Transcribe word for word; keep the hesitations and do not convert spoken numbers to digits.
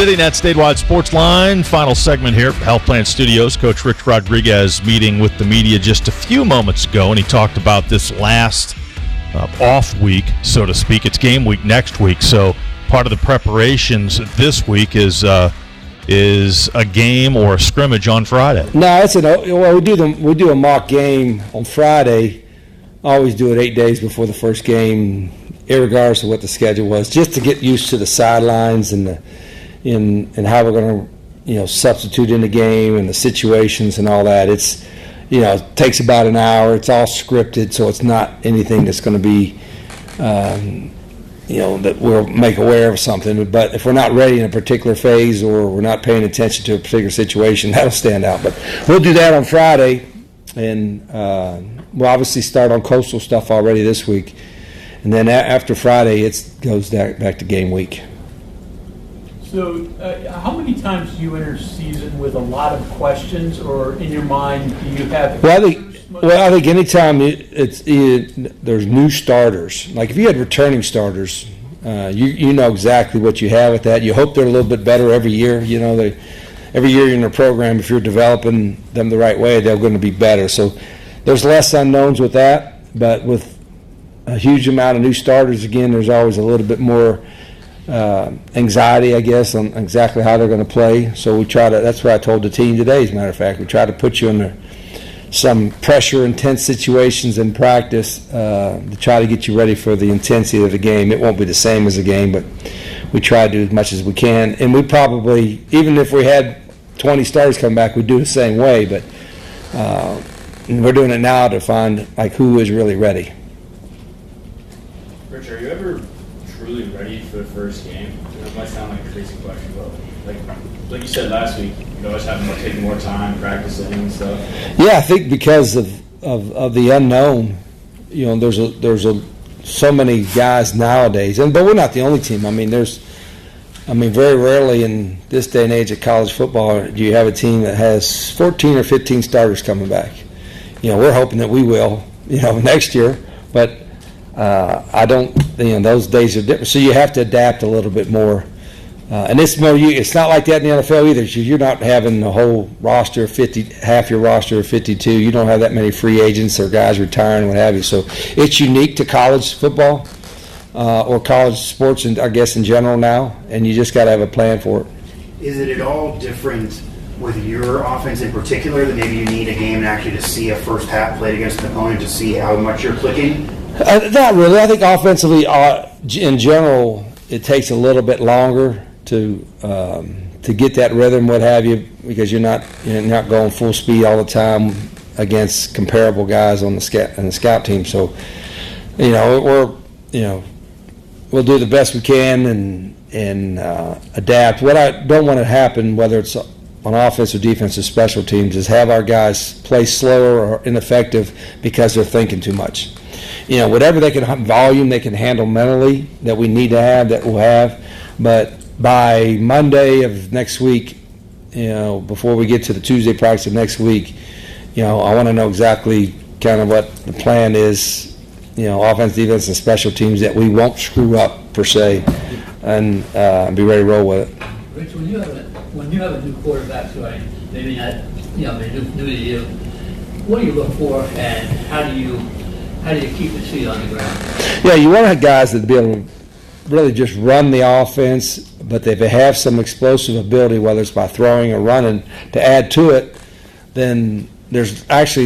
City Net Statewide Sports Line. Final segment here, Health Plan Studios. Coach Rich Rodriguez meeting with the media just a few moments ago, and he talked about this last uh, off week, so to speak. It's game week next week, so part of the preparations this week is uh, is a game or a scrimmage on Friday. No, it's an well. We do the we do a mock game on Friday. Always do it eight days before the first game, irregardless of what the schedule was, just to get used to the sidelines and the in and how we're going to you know substitute in the game and the situations and all that. It's you know it takes about an hour. It's all scripted, so it's not anything that's going to be. Um, you know, that we'll make aware of something. But if we're not ready in a particular phase or we're not paying attention to a particular situation, that'll stand out. But we'll do that on Friday, and uh, we'll obviously start on coastal stuff already this week. And then a- after Friday, it goes back, back to game week. So uh, how many times do you enter season with a lot of questions, or in your mind do you have well, I think, well, I think anytime it, it's it, there's new starters, like if you had returning starters, uh, you you know exactly what you have with that. You hope they're a little bit better every year. You know, they every year in the program, if you're developing them the right way, they're going to be better. So there's less unknowns with that, but with a huge amount of new starters, again, there's always a little bit more uh, anxiety, I guess, on exactly how they're going to play. So we try to. That's what I told the team today. As a matter of fact, we try to put you in the some pressure, intense situations in practice uh, to try to get you ready for the intensity of the game. It won't be the same as a game, but we try to do as much as we can. And we probably, even if we had twenty starters come back, we'd do the same way. But uh, we're doing it now to find like who is really ready. Rich, are you ever truly ready for the first game? It might sound like a crazy question, but like like you said last week, you always have to take more time practicing and stuff. Yeah, I think because of, of, of the unknown, you know, there's a there's a so many guys nowadays, and but we're not the only team. I mean, there's, I mean, very rarely in this day and age of college football do you have a team that has fourteen or fifteen starters coming back. You know, we're hoping that we will, you know, next year, but uh, I don't. You know, those days are different, so you have to adapt a little bit more. Uh, and it's more. It's not like that in the N F L either. You're not having the whole roster of fifty, half your roster of fifty-two. You don't have that many free agents or guys retiring, what have you. So it's unique to college football uh, or college sports, and I guess in general now. And you just got to have a plan for it. Is it at all different with your offense in particular that maybe you need a game actually to see a first half played against an opponent to see how much you're clicking? Uh, not really. I think offensively, uh, in general, it takes a little bit longer to um, to get that rhythm, what have you, because you're not you're not going full speed all the time against comparable guys on the scout on the scout team. So, you know, we're you know we'll do the best we can and and uh, adapt. What I don't want to happen, whether it's on offense or defense or special teams, is have our guys play slower or ineffective because they're thinking too much. You know, whatever they can volume they can handle mentally that we need to have, that we'll have, but by Monday of next week, you know, before we get to the Tuesday practice of next week, you know, I want to know exactly kind of what the plan is, you know, offense, defense, and special teams, that we won't screw up per se, and uh, be ready to roll with it. Rich, when you have a when you have a new quarterback starting, maybe not, you know, maybe new, new to you, what do you look for, and how do you how do you keep his feet on the ground? Yeah, you want to have guys that be able to really just run the offense, but if they have some explosive ability, whether it's by throwing or running, to add to it, then there's actually